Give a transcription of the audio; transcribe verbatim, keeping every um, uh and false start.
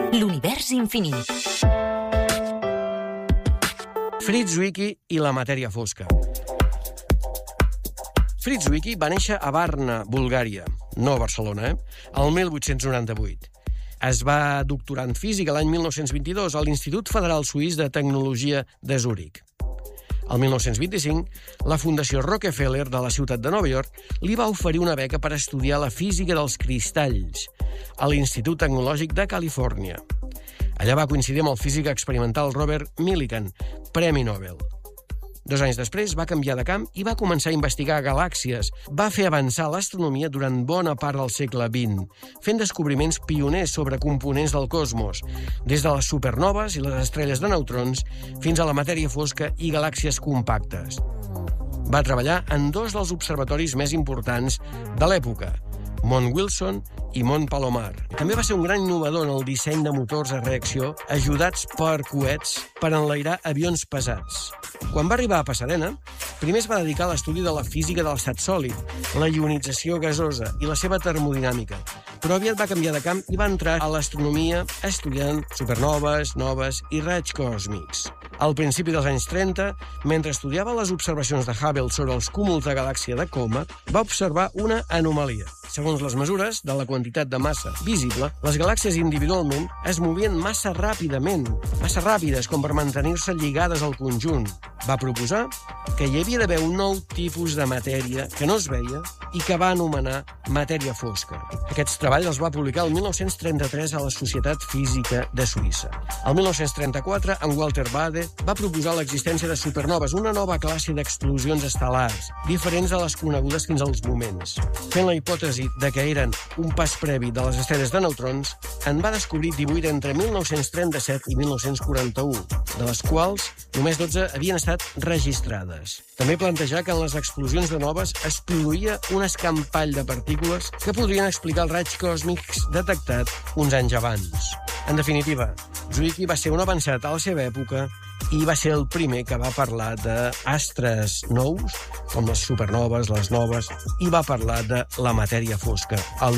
L'univers infinit. Fritz Zwicky i la matèria fosca. Fritz Zwicky va néixer a Varna, Bulgària, no a Barcelona, eh? el mil vuit-cents noranta-vuit. Es va doctorar en física l'any mil nou-cents vint-i-dos a l'Institut Federal Suís de Tecnologia de Zúrich. El mil nou-cents vint-i-cinc, la Fundació Rockefeller de la ciutat de Nova York li va oferir una beca per estudiar la física dels cristalls a l'Institut Tecnològic de Califòrnia. Allà va coincidir amb el físic experimental Robert Millikan, Premi Nobel. Dos anys després va canviar de camp i va començar a investigar galàxies. Va fer avançar l'astronomia durant bona part del segle vint, fent descobriments pioners sobre components del cosmos, des de les supernoves i les estrelles de neutrons fins a la matèria fosca i galàxies compactes. Va treballar en dos dels observatoris més importants de l'època, Mont Wilson i Mont Palomar. També va ser un gran innovador en el disseny de motors a reacció ajudats per coets per enlairar avions pesats. Quan va arribar a Pasadena, primer es va dedicar a l'estudi de la física de l'estat sòlid, la ionització gasosa i la seva termodinàmica, però aviat va canviar de camp i va entrar a l'astronomia estudiant supernoves, noves i raigs còsmics. Al principi dels anys trenta, mentre estudiava les observacions de Hubble sobre els cúmuls de galàxia de Coma, va observar una anomalia. Segons les mesures de la quantitat de massa visible, les galàxies individualment es movien massa ràpidament, massa ràpides com per mantenir-se lligades al conjunt. Va proposar que hi havia d'haver un nou tipus de matèria que no es veia i que va anomenar matèria fosca. Aquests treballs els va publicar el mil nou-cents trenta-tres a la Societat Física de Suïssa. El mil nou-cents trenta-quatre, en Walter Baade va proposar l'existència de supernoves, una nova classe d'explosions estel·lars, diferents de les conegudes fins als moments. Fent la hipòtesi de que eren un pas previ de les estrelles de neutrons, en va descobrir divuit entre mil nou-cents trenta-set i mil nou-cents quaranta-u, de les quals només dotze havien estat registrades. També plantejà que en les explosions de noves es produïa un escampall de partícules que podrien explicar els raigs còsmics detectats uns anys abans. En definitiva, Zwicky va ser un avançat a la seva època i va ser el primer que va parlar d'astres nous, com les supernoves, les noves, i va parlar de la matèria fosca, el